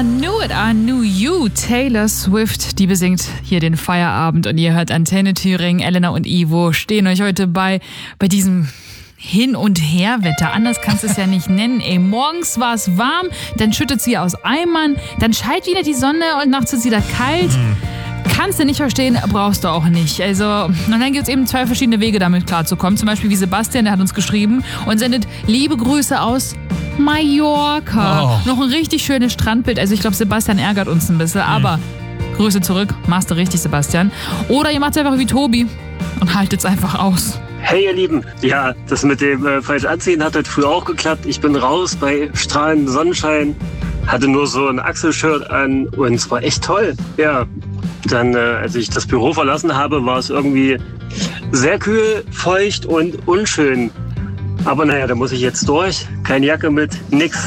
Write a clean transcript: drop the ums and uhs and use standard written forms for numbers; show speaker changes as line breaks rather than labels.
I Knew You. Taylor Swift, die besingt hier den Feierabend und ihr hört Antenne Thüringen. Elena und Ivo stehen euch heute bei diesem Hin- und Herwetter. Anders kannst du es ja nicht nennen. Ey, morgens war es warm, dann schüttet sie aus Eimern, dann scheint wieder die Sonne und nachts ist es wieder kalt. Kannst du nicht verstehen, brauchst du auch nicht. Also, und dann gibt es eben 2 verschiedene Wege, damit klarzukommen. Zum Beispiel wie Sebastian, der hat uns geschrieben und sendet liebe Grüße aus Mallorca. Noch ein richtig schönes Strandbild. Also ich glaube, Sebastian ärgert uns ein bisschen, aber Grüße zurück. Machst du richtig, Sebastian. Oder ihr macht es einfach wie Tobi und haltet es einfach aus.
Hey ihr Lieben, ja, das mit dem falsch anziehen hat halt früher auch geklappt. Ich bin raus bei strahlendem Sonnenschein, hatte nur so ein Achselshirt an und es war echt toll. Ja, dann als ich das Büro verlassen habe, war es irgendwie sehr kühl, feucht und unschön. Aber naja, da muss ich jetzt durch. Keine Jacke mit, nix.